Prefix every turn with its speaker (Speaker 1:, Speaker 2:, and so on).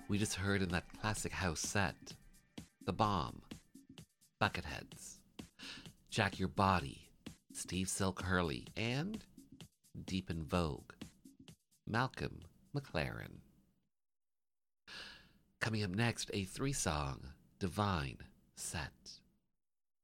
Speaker 1: We just heard in that classic house set, The Bomb, Bucketheads, Jack Your Body, Steve Silk Hurley, and Deep in Vogue, Malcolm McLaren. Coming up next, a 3-song Divine set.